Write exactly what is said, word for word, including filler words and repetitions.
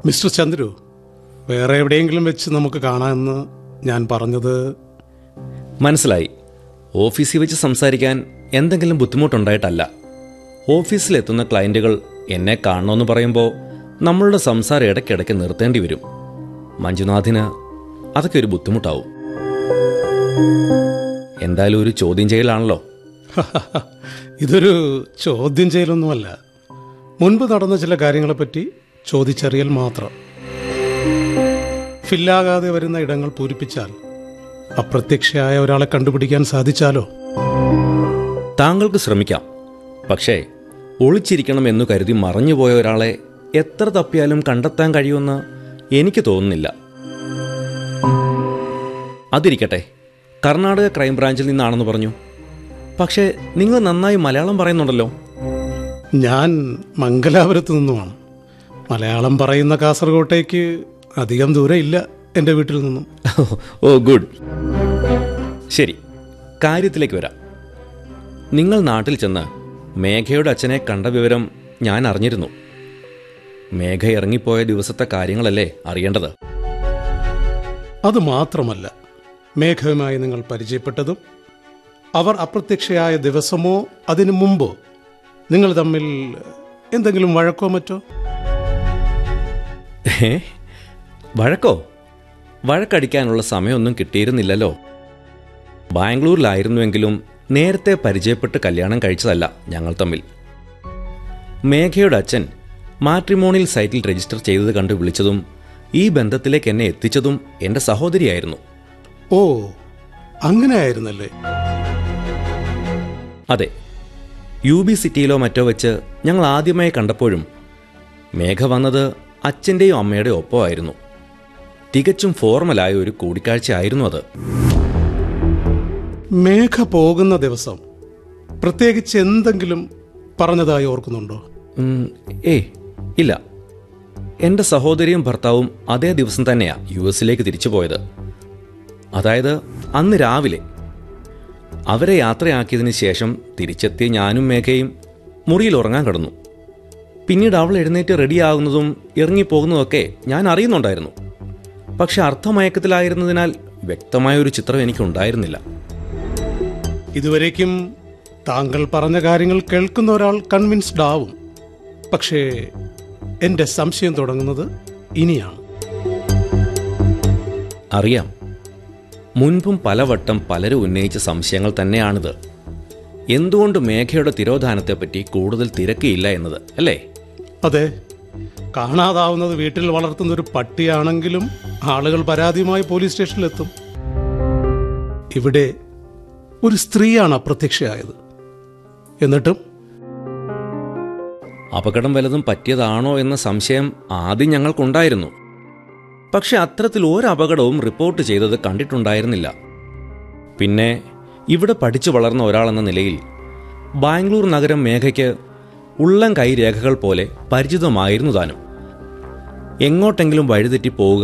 Mister Chandru, വേറെ എവിടെയെങ്കിലും വെച്ച് നമുക്ക് കാണാമെന്ന് ഞാൻ പറഞ്ഞത്. മനസ്സിലായി. ഓഫീസിൽ വെച്ച് സംസാരിക്കാൻ എന്തെങ്കിലും ബുദ്ധിമുട്ടുണ്ടായിട്ടല്ല. ഓഫീസിലെത്തുന്ന ക്ലയൻറ്റുകൾ എന്നെ കാണണമെന്ന് പറയുമ്പോൾ നമ്മളുടെ സംസാരം ഇടയ്ക്കിടയ്ക്ക് നിർത്തേണ്ടി വരും. മഞ്ജുനാഥിന് അതൊക്കെ ഒരു ബുദ്ധിമുട്ടാവും. എന്തായാലും ഒരു ചോദ്യം ചെയ്യലാണല്ലോ. ഇതൊരു ചോദ്യം ചെയ്യലൊന്നുമല്ല, മുൻപ് നടന്ന ചില കാര്യങ്ങളെപ്പറ്റി ചോദിച്ചറിയൽ മാത്രം. ഫില്ലാകാതെ വരുന്ന ഇടങ്ങൾ പൂരിപ്പിച്ചാൽ അപ്രത്യക്ഷയായ ഒരാളെ കണ്ടുപിടിക്കാൻ സാധിച്ചാലോ? താങ്കൾക്ക് ശ്രമിക്കാം. പക്ഷേ ഒളിച്ചിരിക്കണം എന്നു കരുതി മറഞ്ഞുപോയ ഒരാളെ എത്ര തപ്പിയാലും കണ്ടെത്താൻ കഴിയുമെന്ന് എനിക്ക് തോന്നുന്നില്ല. അതിരിക്കട്ടെ, കർണാടക ക്രൈംബ്രാഞ്ചിൽ നിന്നാണെന്ന് പറഞ്ഞു. പക്ഷേ നിങ്ങൾ നന്നായി മലയാളം പറയുന്നുണ്ടല്ലോ. ഞാൻ മംഗലാപുരത്ത് നിന്നുമാണ്. മലയാളം പറയുന്ന കാസർഗോട്ടേക്ക് അധികം ദൂരം ഇല്ല എൻ്റെ വീട്ടിൽ നിന്നും. ഓ ഗുഡ്. ശരി, കാര്യത്തിലേക്ക് വരാം. നിങ്ങൾ നാട്ടിൽ ചെന്ന് മേഘയുടെ അച്ഛനെ കണ്ട വിവരം ഞാൻ അറിഞ്ഞിരുന്നു. മേഘ ഇറങ്ങിപ്പോയ ദിവസത്തെ കാര്യങ്ങളല്ലേ അറിയേണ്ടത്? അത് മാത്രമല്ല, മേഘയുമായി നിങ്ങൾ പരിചയപ്പെട്ടതും അവർ അപ്രത്യക്ഷയായ ദിവസമോ അതിനു മുമ്പോ നിങ്ങൾ തമ്മിൽ എന്തെങ്കിലും വഴക്കോ മറ്റോ? ഏ വഴക്കോ? വഴക്കടിക്കാനുള്ള സമയമൊന്നും കിട്ടിയിരുന്നില്ലല്ലോ. ബാംഗ്ലൂരിലായിരുന്നുവെങ്കിലും നേരത്തെ പരിചയപ്പെട്ട് കല്യാണം കഴിച്ചതല്ല ഞങ്ങൾ തമ്മിൽ. മേഘയുടെ അച്ഛൻ മാട്രിമോണിയൽ സൈറ്റിൽ രജിസ്റ്റർ ചെയ്തത് കണ്ട് വിളിച്ചതും ഈ ബന്ധത്തിലേക്ക് എന്നെ എത്തിച്ചതും എൻ്റെ സഹോദരിയായിരുന്നു. ഓ, അങ്ങനെയായിരുന്നല്ലേ? അതെ. യു ബി സിറ്റിയിലോ മറ്റോ വെച്ച് ഞങ്ങൾ ആദ്യമായി കണ്ടപ്പോഴും മേഘ വന്നത് അച്ഛൻ്റെയും അമ്മയുടെയും ഒപ്പമായിരുന്നു. തികച്ചും ഫോർമലായ ഒരു കൂടിക്കാഴ്ച ആയിരുന്നു അത്. മേഘ പോകുന്ന ദിവസം പ്രത്യേകിച്ച് എന്തെങ്കിലും പറഞ്ഞതായി ഓർക്കുന്നുണ്ടോ? ഏ ഇല്ല. എൻ്റെ സഹോദരിയും ഭർത്താവും അതേ ദിവസം തന്നെയാ യു എസിലേക്ക് തിരിച്ചു പോയത്. അതായത് അന്ന് രാവിലെ. അവരെ യാത്രയാക്കിയതിന് ശേഷം തിരിച്ചെത്തിയ ഞാനും മേഘയും മുറിയിൽ ഉറങ്ങാൻ കിടന്നു. പിന്നീട് അവൾ എഴുന്നേറ്റ് റെഡിയാകുന്നതും ഇറങ്ങിപ്പോകുന്നതൊക്കെ ഞാൻ അറിയുന്നുണ്ടായിരുന്നു. പക്ഷെ അർത്ഥമയക്കത്തിലായിരുന്നതിനാൽ വ്യക്തമായൊരു ചിത്രം എനിക്കുണ്ടായിരുന്നില്ല. ഇതുവരേക്കും താങ്കൾ പറഞ്ഞ കാര്യങ്ങൾ കേൾക്കുന്ന ഒരാൾ കൺവിൻസ്ഡ് ആവും. പക്ഷേ എൻ്റെ സംശയം തുടങ്ങുന്നത് ഇനിയാണ്. അറിയാം, മുൻപും പലവട്ടം പലരും ഉന്നയിച്ച സംശയങ്ങൾ തന്നെയാണിത്. എന്തുകൊണ്ട് മേഘയുടെ തിരോധാനത്തെപ്പറ്റി കൂടുതൽ തിരക്കിയില്ല എന്നത്, അല്ലേ? അതെ. കാണാതാവുന്നത് വീട്ടിൽ വളർത്തുന്ന ഒരു പട്ടിയാണെങ്കിലും ആളുകൾ പരാതിയുമായി പോലീസ് സ്റ്റേഷനിലെത്തും. ഇവിടെ ഒരു സ്ത്രീയാണ് അപ്രത്യക്ഷയായത്. എന്നിട്ടും അപകടം വല്ലതും പറ്റിയതാണോ എന്ന സംശയം ആദ്യം ഞങ്ങൾക്കുണ്ടായിരുന്നു. പക്ഷെ അത്തരത്തിൽ ഒരു അപകടവും റിപ്പോർട്ട് ചെയ്തത് കണ്ടിട്ടുണ്ടായിരുന്നില്ല. പിന്നെ ഇവിടെ പഠിച്ചു വളർന്ന ഒരാളെന്ന നിലയിൽ ബാംഗ്ലൂർ നഗരം മേഘയ്ക്ക് ഉള്ളം കൈ രേഖകൾ പോലെ പരിചിതമായിരുന്നു താനും. എങ്ങോട്ടെങ്കിലും വഴിതെറ്റി പോവുക